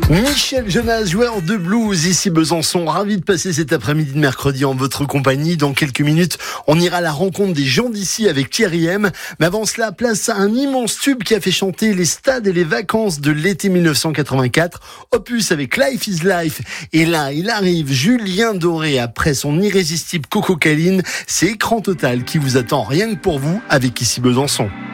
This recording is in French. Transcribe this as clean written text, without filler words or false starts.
Michel Jonas, joueur de blues, ici Besançon, ravi de passer cet après-midi de mercredi en votre compagnie. Dans quelques minutes, on ira à la rencontre des gens d'ici avec Thierry M. Mais avant cela, place à un immense tube qui a fait chanter les stades et les vacances de l'été 1984. Opus avec Life is Life. Et là, il arrive Julien Doré après son irrésistible Coco Caline. C'est Écran Total qui vous attend rien que pour vous avec ici Besançon.